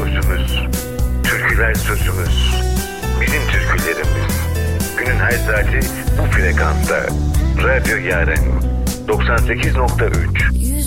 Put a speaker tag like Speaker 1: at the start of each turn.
Speaker 1: sözümüz. Türküler sözümüz. Bizim türkülerimiz. Günün her saati bu frekansta. Radyo Yaren 98.3